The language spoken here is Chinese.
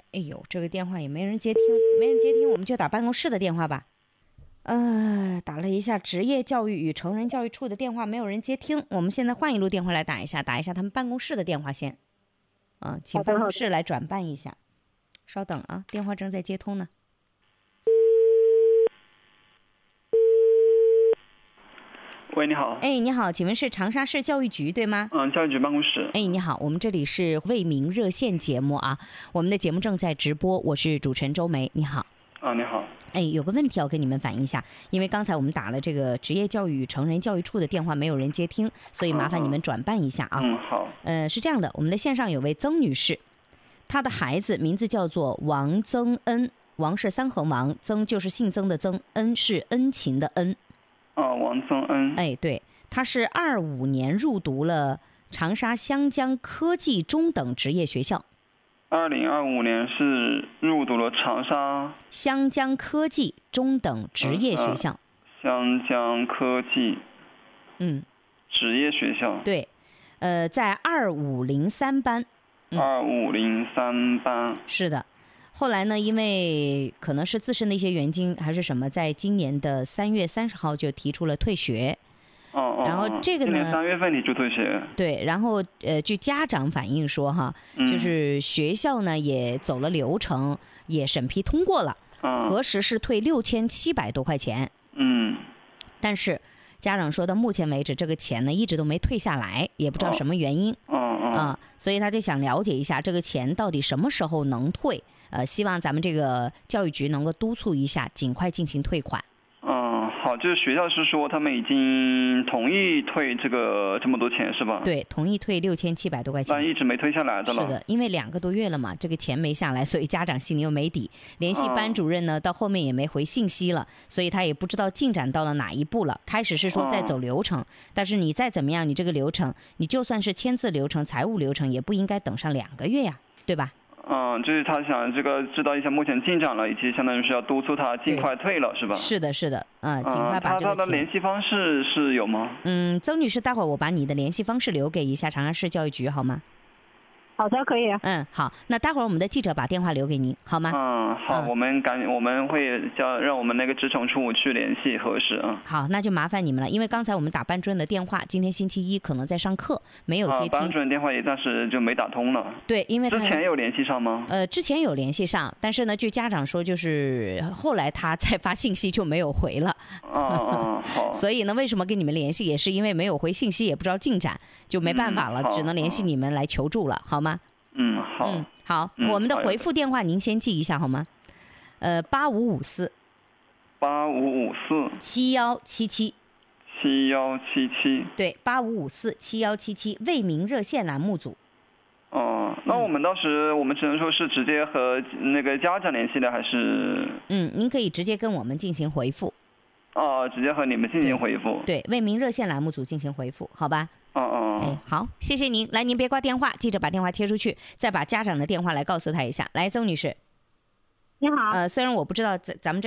哎呦，这个电话也没人接听，没人接听，我们就打办公室的电话吧。打了一下职业教育与成人教育处的电话，没有人接听。我们现在换一路电话来打一下他们办公室的电话先。请办公室来转办一下。稍等啊，电话正在接通呢。 喂，你好。 哎，你好，请问是长沙市教育局对吗？ 教育局办公室。 哎，你好，我们这里是为民热线节目啊，我们的节目正在直播，我是主持人周梅，你好。 你好。 哎，有个问题要跟你们反映一下，因为刚才我们打了这个职业教育与成人教育处的电话，没有人接听，所以麻烦你们转办一下啊。 好。 是这样的，我们的线上有位曾女士，她的孩子名字叫做王曾恩，王是三横王，曾就是姓曾的曾，恩是恩情的恩。 王曾恩。 哎，对，他是25年入读了长沙湘江科技中等职业学校。 2025年是入读了长沙湘江科技中等职业学校。 湘江科技职业学校。 对，在2503班。 2503班。 是的。后来呢，因为可能是自身的一些原因还是什么，在今年的3月30号就提出了退学。然后这个呢， 今年3月份提出退学。 对，然后据家长反映说哈，就是学校呢也走了流程，也审批通过了，核实是退6700多块钱。但是家长说到目前为止这个钱呢一直都没退下来，也不知道什么原因。所以他就想了解一下这个钱到底什么时候能退，希望咱们这个教育局能够督促一下，尽快进行退款。 好，就是学校是说他们已经同意退这么多钱是吧？ 对，同意退6700多块钱， 但一直没退下来的了。 是的，因为2个多月了嘛，这个钱没下来，所以家长心里又没底。联系班主任呢，到后面也没回信息了，所以他也不知道进展到了哪一步了。开始是说在走流程，但是你再怎么样，你这个流程，你就算是签字流程、财务流程，也不应该等上2个月呀，对吧？ 就是他想知道一下目前进展了，以及相当于是要督促他尽快退了，是吧？ 是的，是的，尽快把这个钱。 他的联系方式是有吗？ 曾女士，待会儿我把你的联系方式留给一下长沙市教育局，好吗？ 好的，可以。 好，那待会儿我们的记者把电话留给您，好吗？ 好，我们会让我们那个职惩处去联系核实啊。 好，那就麻烦你们了，因为刚才我们打班主任的电话，今天星期一可能在上课，没有接听。 班主任电话也暂时就没打通了。 对，因为之前有联系上吗？ 之前有联系上，但是呢，据家长说，就是后来他再发信息就没有回了。 好。 所以呢，为什么跟你们联系，也是因为没有回信息，也不知道进展，就没办法了，只能联系你们来求助了，好吗？好，我们的回复电话您先记一下好吗？8554 7177 7177。 对，8554 7177为民热线栏目组。 那我们当时我们只能说是直接和那个家长联系的，还是？ 您可以直接跟我们进行回复。 直接和你们进行回复。 对，为民热线栏目组进行回复，好吧？好，谢谢您。来，您别挂电话，记者把电话切出去，再把家长的电话来告诉他一下。来，邹女士。 你好。 虽然我不知道咱们